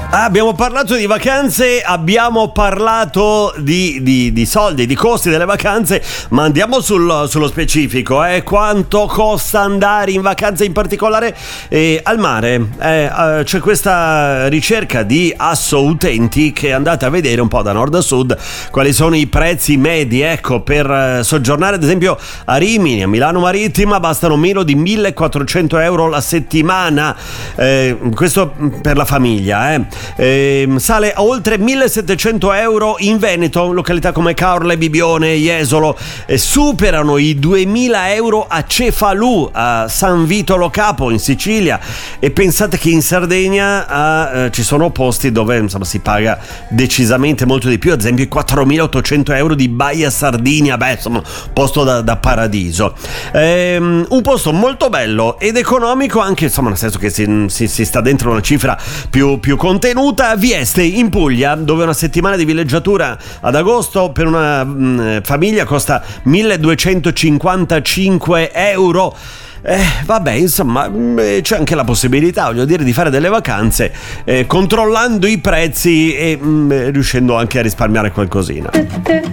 Abbiamo parlato di vacanze, abbiamo parlato di soldi, di costi delle vacanze, ma andiamo sullo specifico. Quanto costa andare in vacanza, in particolare al mare? C'è questa ricerca di Asso Utenti che andate a vedere un po' da nord a sud quali sono i prezzi medi. Ecco, per soggiornare ad esempio a Rimini, a Milano Marittima, bastano meno di 1.400 euro la settimana, questo per la famiglia. Sale a oltre 1.700 euro in Veneto, località come Caorle, Bibione, Jesolo, superano i 2.000 euro a Cefalù, a San Vito Lo Capo in Sicilia, e pensate che in Sardegna ci sono posti dove insomma si paga decisamente molto di più, ad esempio i 4.800 euro di Baia Sardinia, insomma posto da paradiso, un posto molto bello ed economico anche, insomma, nel senso che si sta dentro una cifra più contenuta. Vieste in Puglia, dove una settimana di villeggiatura ad agosto per una famiglia costa 1.255 euro. Vabbè, insomma, c'è anche la possibilità, voglio dire, di fare delle vacanze controllando i prezzi e riuscendo anche a risparmiare qualcosina.